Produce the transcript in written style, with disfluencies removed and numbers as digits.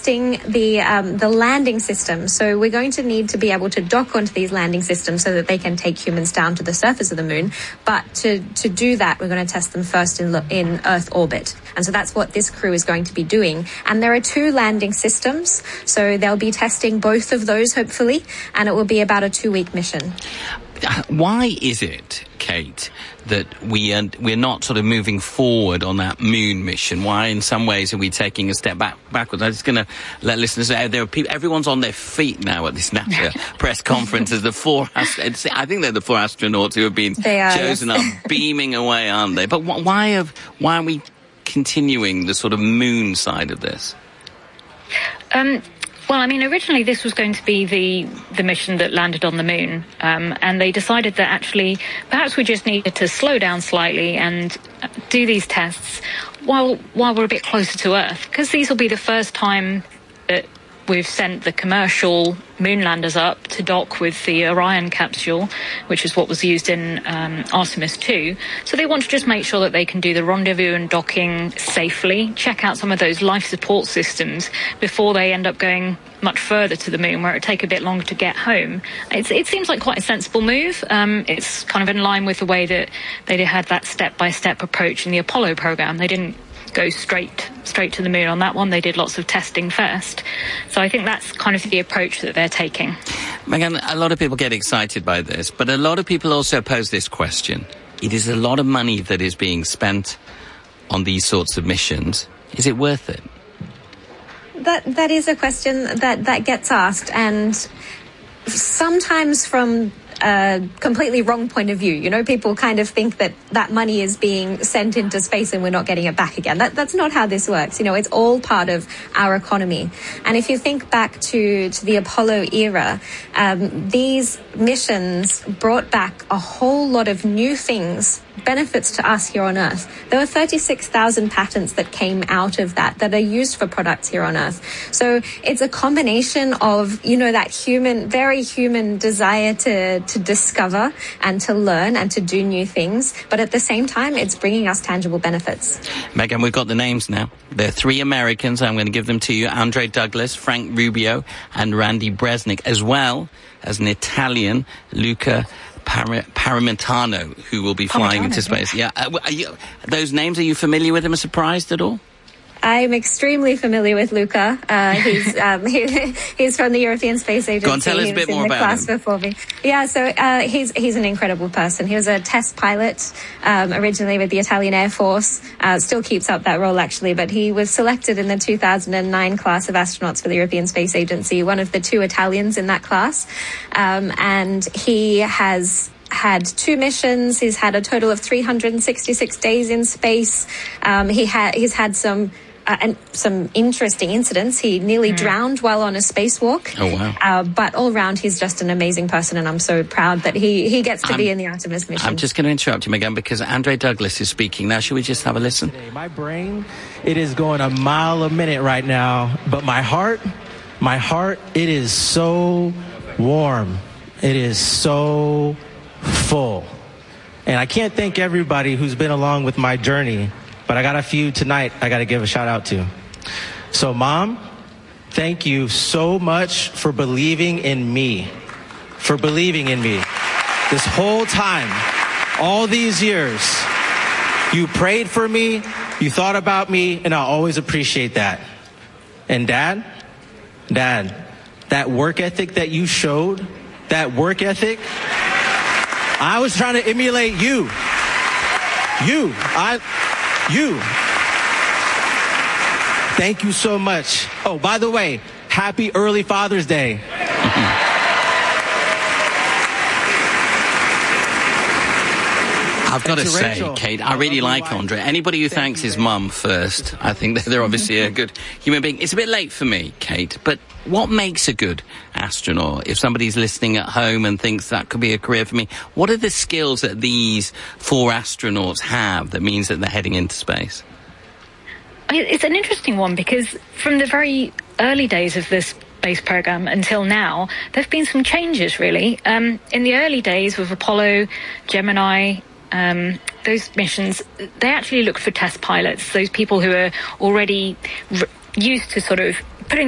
testing the landing system. So we're going to need to be able to dock onto these landing systems so that they can take humans down to the surface of the moon. But to do that, we're going to test them first in Earth orbit. And so that's what this crew is going to be doing. And there are 2 landing systems, so they'll be testing both of those, hopefully, and it will be about a 2-week mission. Why is it, Kate, that we're not sort of moving forward on that moon mission? Why, in some ways, are we taking a step backwards? I'm just going to let listeners know there are people. Everyone's on their feet now at this NASA press conference. As the 4, I think they're the 4 astronauts who have been chosen up, beaming away, aren't they? But why are we continuing the sort of moon side of this? Well, I mean, originally this was going to be the mission that landed on the moon, and they decided that actually perhaps we just needed to slow down slightly and do these tests while we're a bit closer to Earth, because these will be the first time that we've sent the commercial moon landers up to dock with the Orion capsule, which is what was used in Artemis 2. So they want to just make sure that they can do the rendezvous and docking safely, check out some of those life support systems before they end up going much further to the moon, where it take a bit longer to get home. It seems like quite a sensible move. It's kind of in line with the way that they had that step-by-step approach in the Apollo program. They didn't go straight to the moon on that one. They did lots of testing first. So I think that's kind of the approach that they're taking. Megan, a lot of people get excited by this, but a lot of people also pose this question. It is a lot of money that is being spent on these sorts of missions. Is it worth it? That is a question that gets asked, and sometimes from a completely wrong point of view. You know, people kind of think that money is being sent into space and we're not getting it back again. That's not how this works. You know, it's all part of our economy. And if you think back to the Apollo era, these missions brought back a whole lot of new things, benefits to us here on Earth. There were 36,000 patents that came out of that are used for products here on Earth. So it's a combination of, you know, that very human desire to discover and to learn and to do new things. But at the same time, it's bringing us tangible benefits. Megan, we've got the names now. There are 3 Americans. I'm going to give them to you. Andre Douglas, Frank Rubio, and Randy Bresnik, as well as an Italian, Luca Paramitano, who will be flying into space. Yeah. Those names, are you familiar with them? Are surprised at all? I'm extremely familiar with Luca. He's from the European Space Agency. Go on, tell us a bit more about him. Before me. Yeah, so he's an incredible person. He was a test pilot originally with the Italian Air Force. Still keeps up that role, actually, but he was selected in the 2009 class of astronauts for the European Space Agency, one of the 2 Italians in that class. And he has had 2 missions. He's had a total of 366 days in space. He's had some interesting incidents. He nearly drowned while on a spacewalk. Oh, wow. But all round, he's just an amazing person, and I'm so proud that he gets to be in the Artemis mission. I'm just going to interrupt you, Megan, because Andre Douglas is speaking now. Should we just have a listen? My brain, it is going a mile a minute right now, but my heart, it is so warm. It is so full. And I can't thank everybody who's been along with my journey, but I got a few tonight I got to give a shout out to. So, Mom, thank you so much for believing in me. This whole time, all these years, you prayed for me, you thought about me, and I always appreciate that. And Dad, that work ethic that you showed, I was trying to emulate you. Thank you so much. Oh, by the way, happy early Father's Day. I've got to say, Rachel, Kate, I really like Andre. Anybody who thanks his mum first, I think they're obviously a good human being. It's a bit late for me, Kate, but what makes a good astronaut? If somebody's listening at home and thinks that could be a career for me, what are the skills that these 4 astronauts have that means that they're heading into space? It's an interesting one, because from the very early days of this space program until now, there have been some changes, really. In the early days with Apollo, Gemini, those missions, they actually looked for test pilots, those people who are already used to sort of